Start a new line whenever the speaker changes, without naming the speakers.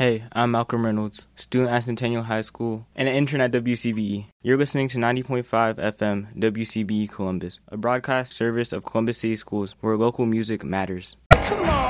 Hey, I'm Malcolm Reynolds, student at Centennial High School and an intern at WCBE. You're listening to 90.5 FM WCBE Columbus, a broadcast service of Columbus City Schools where local music matters.
Come on.